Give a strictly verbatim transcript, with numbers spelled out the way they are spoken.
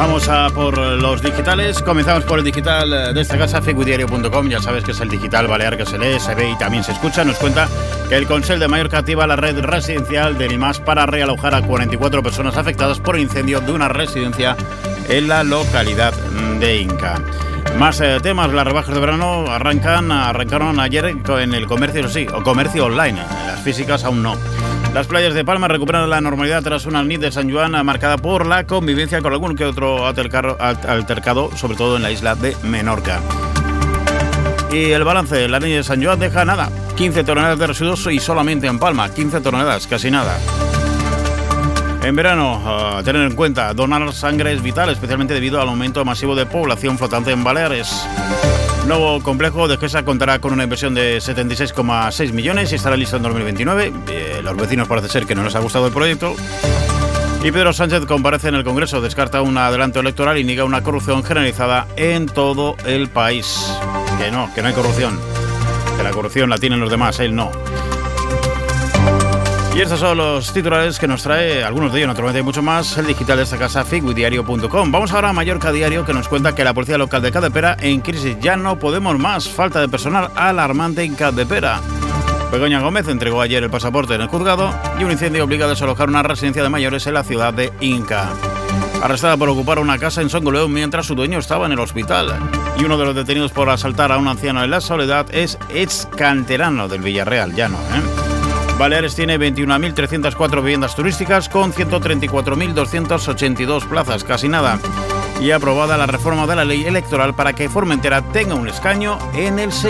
Vamos a por los digitales. Comenzamos por el digital de esta casa, feguidiario punto com. Ya sabes que es el digital balear que se lee, se ve y también se escucha. Nos cuenta que el Consell de Mallorca activa la red residencial del I M A S para realojar a cuarenta y cuatro personas afectadas por incendio de una residencia en la localidad de Inca. Más eh, temas, las rebajas de verano arrancan, arrancaron ayer en el comercio, eso sí, o comercio online, las físicas aún no. Las playas de Palma recuperan la normalidad tras una nit de San Joan marcada por la convivencia con algún que otro altercado, altercado, sobre todo en la isla de Menorca. Y el balance, la nit de San Joan deja nada, quince toneladas de residuos y solamente en Palma, quince toneladas, casi nada. En verano, a tener en cuenta, donar sangre es vital, especialmente debido al aumento masivo de población flotante en Baleares. Nuevo complejo de Gesa contará con una inversión de setenta y seis coma seis millones y estará listo en dos mil veintinueve. Eh, los vecinos parece ser que no les ha gustado el proyecto. Y Pedro Sánchez comparece en el Congreso, descarta un adelanto electoral y niega una corrupción generalizada en todo el país. Que no, que no hay corrupción. Que la corrupción la tienen los demás, él no. Y estos son los titulares que nos trae, algunos de ellos, naturalmente hay mucho más, el digital de esta casa, feguidiario punto com. Vamos ahora a Mallorca Diario, que nos cuenta que la policía local de Capdepera en crisis. Ya no podemos más, falta de personal alarmante en Capdepera. Begoña Gómez entregó ayer el pasaporte en el juzgado y un incendio obliga a desalojar una residencia de mayores en la ciudad de Inca. Arrestada por ocupar una casa en Songoleón mientras su dueño estaba en el hospital. Y uno de los detenidos por asaltar a un anciano en la Soledad es ex canterano del Villarreal Llano, ¿eh? Baleares tiene veintiuna mil trescientas cuatro viviendas turísticas con ciento treinta y cuatro mil doscientas ochenta y dos plazas, casi nada. Y aprobada la reforma de la ley electoral para que Formentera tenga un escaño en el Senado.